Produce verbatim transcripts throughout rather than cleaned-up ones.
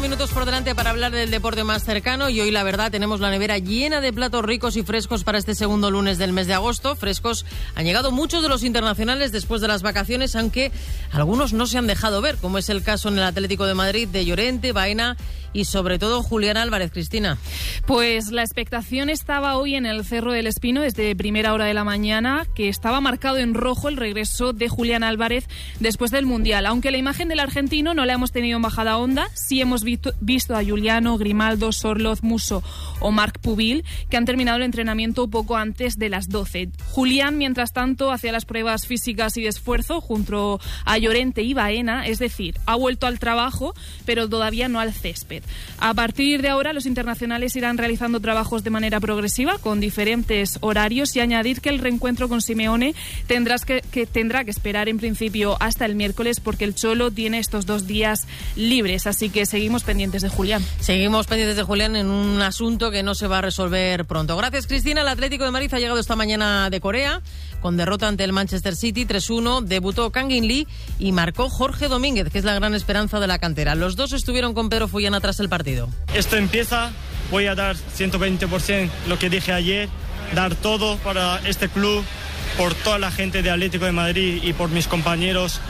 minutos por delante para hablar del deporte más cercano y hoy la verdad tenemos la nevera llena de platos ricos y frescos para este segundo lunes del mes de agosto. Frescos han llegado muchos de los internacionales después de las vacaciones, aunque algunos no se han dejado ver, como es el caso en el Atlético de Madrid de Llorente, Baena y sobre todo Julián Álvarez. Cristina. Pues la expectación estaba hoy en el Cerro del Espino desde primera hora de la mañana, que estaba marcado en rojo el regreso de Julián Álvarez después del Mundial. Aunque la imagen del argentino no la hemos tenido en bajada onda, sí hemos visto, visto a Giuliano, Grimaldo, Sorloz, Musso o Marc Pubil, que han terminado el entrenamiento poco antes de las doce. Julián, mientras tanto, hacía las pruebas físicas y de esfuerzo junto a Llorente y Baena, es decir, ha vuelto al trabajo, pero todavía no al césped. A partir de ahora, los internacionales irán realizando trabajos de manera progresiva, con diferentes horarios, y añadir que el reencuentro con Simeone tendrás que, que, tendrá que esperar en principio hasta el miércoles, porque el Cholo tiene estos dos días libres, así que seguimos pendientes de Julián. Seguimos pendientes de Julián en un asunto que no se va a resolver pronto. Gracias, Cristina. El Atlético de Madrid ha llegado esta mañana de Corea, con derrota ante el Manchester City tres uno. Debutó Kang In Lee y marcó Jorge Domínguez, que es la gran esperanza de la cantera. Los dos estuvieron con Pedro Fullana tras el partido. Esto empieza, voy a dar ciento veinte por ciento lo que dije ayer, dar todo para este club, por toda la gente de Atlético de Madrid y por mis compañeros.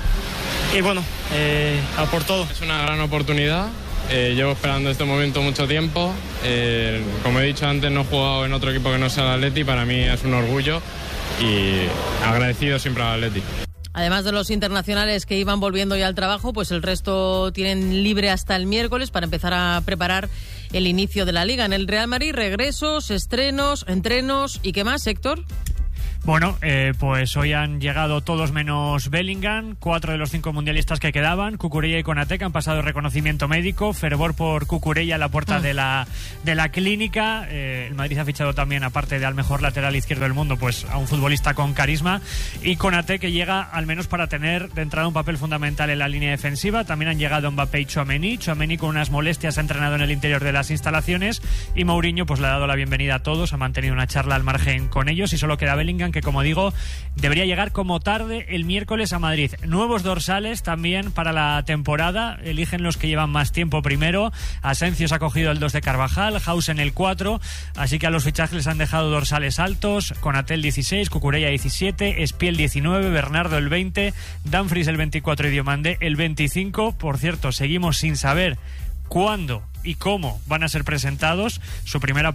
Y bueno, eh, a por todo. Es una gran oportunidad. Eh, llevo esperando este momento mucho tiempo. Eh, como he dicho antes, no he jugado en otro equipo que no sea el Atleti. Para mí es un orgullo y agradecido siempre al Atleti. Además de los internacionales que iban volviendo ya al trabajo, pues el resto tienen libre hasta el miércoles para empezar a preparar el inicio de la Liga. En el Real Madrid, regresos, estrenos, entrenos y ¿qué más, Héctor? Bueno, eh, pues hoy han llegado todos menos Bellingham, cuatro de los cinco mundialistas que quedaban. Cucurella y Konaté, que han pasado reconocimiento médico. Fervor por Cucurella a la puerta mm. de la de la clínica. Eh, el Madrid ha fichado también, aparte de al mejor lateral izquierdo del mundo, pues a un futbolista con carisma. Y Konaté, que llega al menos para tener de entrada un papel fundamental en la línea defensiva. También han llegado Mbappé y Tchouaméni. Tchouaméni con unas molestias ha entrenado en el interior de las instalaciones. Y Mourinho pues le ha dado la bienvenida a todos, ha mantenido una charla al margen con ellos. Y solo queda Bellingham, que como digo, debería llegar como tarde el miércoles a Madrid. Nuevos dorsales también para la temporada, eligen los que llevan más tiempo primero. Asensio se ha cogido el dos de Carvajal, Hausen el cuatro, así que a los fichajes les han dejado dorsales altos. Konaté el dieciséis, Cucurella diecisiete, Espiel diecinueve, Bernardo el veinte, Dumfries el veinticuatro y Diomandé el veinticinco. Por cierto, seguimos sin saber cuándo y cómo van a ser presentados. Su primera